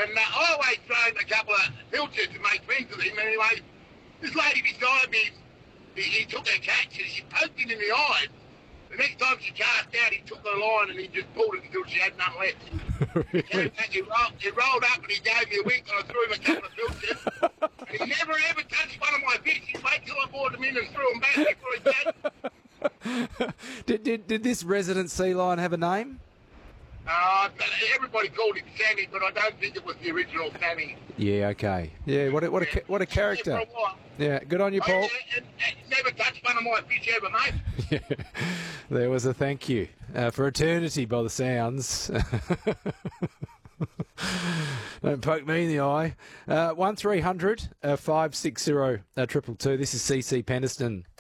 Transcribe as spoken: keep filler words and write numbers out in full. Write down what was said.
And uh, I always thrown a couple of pilchards to make friends with him. Anyway, this lady beside me, he, he took her catch and she poked him in the eye. The next time she cast out, he took her line and he just pulled it until she had none left. He came back, he rolled, he rolled up and he gave me a wink and I threw him a couple of pilchards. And he never ever touched one of my fish. He'd wait till I brought them in and threw them back before he did. did, did. Did this resident sea lion have a name? Uh, everybody called him Sammy, but I don't think it was the original Sammy. Yeah, okay. Yeah, what a, what a, what a character. Yeah, good on you, Paul. I, I, I never touched one of my fish ever, mate. Yeah. There was a thank you uh, for eternity by the sounds. Don't poke me in the eye. Uh, one three hundred uh, five six zero uh, triple two. This is C C Peniston